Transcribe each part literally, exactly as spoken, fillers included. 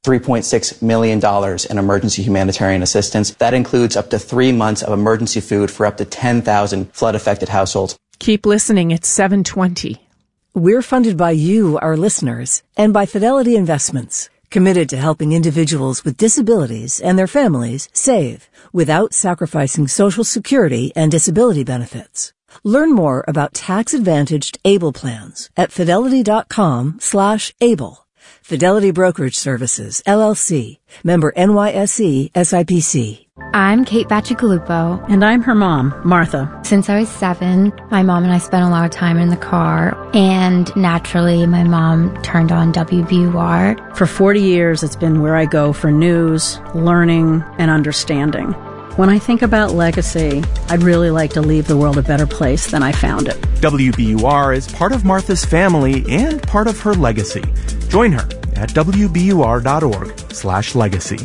three point six million dollars in emergency humanitarian assistance. That includes up to three months of emergency food for up to ten thousand flood-affected households. Keep listening. It's seven twenty. We're funded by you, our listeners, and by Fidelity Investments, committed to helping individuals with disabilities and their families save without sacrificing Social Security and disability benefits. Learn more about tax-advantaged ABLE plans at fidelity.com slash ABLE. Fidelity Brokerage Services, L L C, member N Y S E S I P C. I'm Kate Bacigalupo. And I'm her mom, Martha. Since I was seven, my mom and I spent a lot of time in the car, and naturally, my mom turned on W B U R. For forty years, it's been where I go for news, learning, and understanding. When I think about legacy, I'd really like to leave the world a better place than I found it. W B U R is part of Martha's family and part of her legacy. Join her at W B U R dot org slash legacy.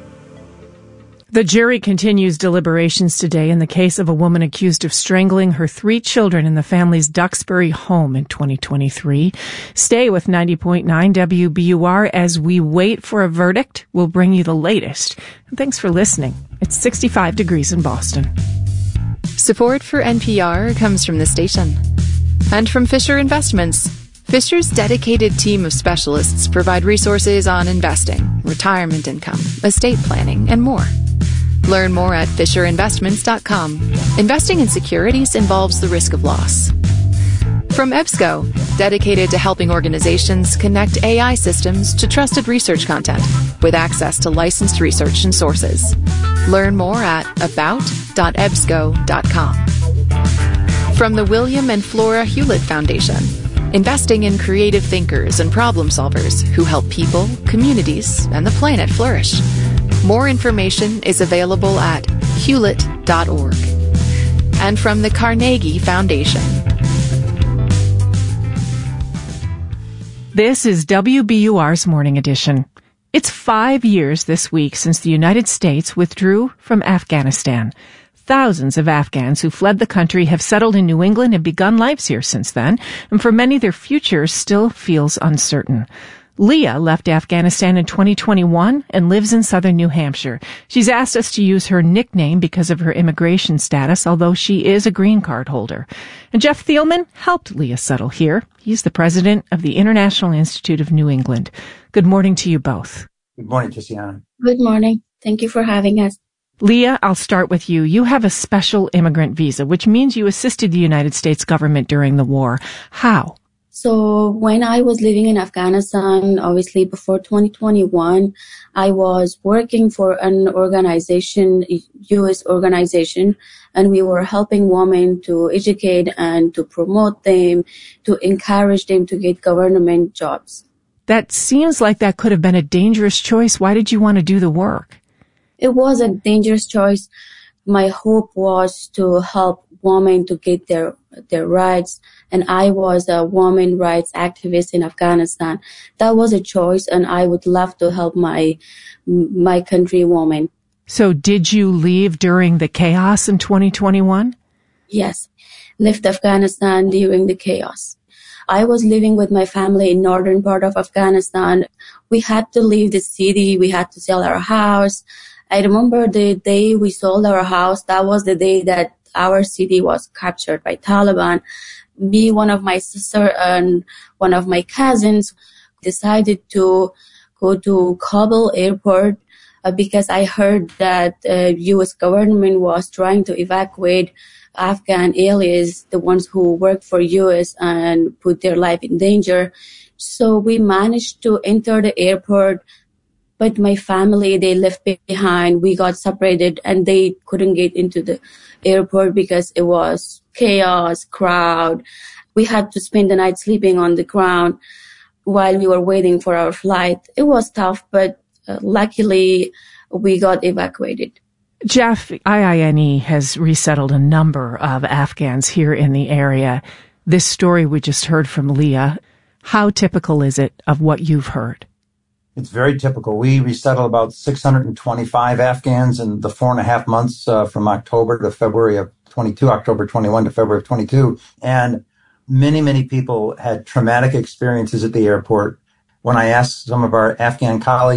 The jury continues deliberations today in the case of a woman accused of strangling her three children in the family's Duxbury home in twenty twenty-three. Stay with ninety point nine W B U R as we wait for a verdict. We'll bring you the latest. And thanks for listening. It's sixty-five degrees in Boston. Support for N P R comes from the station and from Fisher Investments. Fisher's dedicated team of specialists provide resources on investing, retirement income, estate planning, and more. Learn more at fisher investments dot com. Investing in securities involves the risk of loss. From EBSCO, dedicated to helping organizations connect A I systems to trusted research content with access to licensed research and sources. Learn more at about dot ebsco dot com. From the William and Flora Hewlett Foundation, investing in creative thinkers and problem solvers who help people, communities, and the planet flourish. More information is available at hewlett dot org. And from the Carnegie Foundation. This is W B U R's Morning Edition. It's five years this week since the United States withdrew from Afghanistan. Thousands of Afghans who fled the country have settled in New England and begun lives here since then, and for many their future still feels uncertain. Leah left Afghanistan in twenty twenty-one and lives in southern New Hampshire. She's asked us to use her nickname because of her immigration status, although she is a green card holder. And Jeff Thielman helped Leah settle here. He's the president of the International Institute of New England. Good morning to you both. Good morning, Tiziana. Good morning. Thank you for having us. Leah, I'll start with you. You have a special immigrant visa, which means you assisted the United States government during the war. How? So when I was living in Afghanistan, obviously before twenty twenty-one, I was working for an organization, U S organization, and we were helping women to educate and to promote them, to encourage them to get government jobs. That seems like that could have been a dangerous choice. Why did you want to do the work? It was a dangerous choice. My hope was to help women to get their their rights, and I was a woman rights activist in Afghanistan. That was a choice, and I would love to help my my countrywomen. So did you leave during the chaos in twenty twenty-one? Yes, left Afghanistan during the chaos. I was living with my family in northern part of Afghanistan. We had to leave the city. We had to sell our house. I remember the day we sold our house. That was the day that our city was captured by Taliban. Me, one of my sister, and one of my cousins decided to go to Kabul airport uh, because I heard that uh, U S government was trying to evacuate Afghan aliens, the ones who work for U S and put their life in danger. So we managed to enter the airport. But my family, they left behind. We got separated and they couldn't get into the airport because it was chaos, crowd. We had to spend the night sleeping on the ground while we were waiting for our flight. It was tough, but uh, luckily we got evacuated. Jeff, I I N E has resettled a number of Afghans here in the area. This story we just heard from Leah, how typical is it of what you've heard? It's very typical. We resettled about six hundred twenty-five Afghans in the four and a half months uh, from October to February of twenty-two, October twenty-one to February of twenty-two. And many, many people had traumatic experiences at the airport. When I asked some of our Afghan colleagues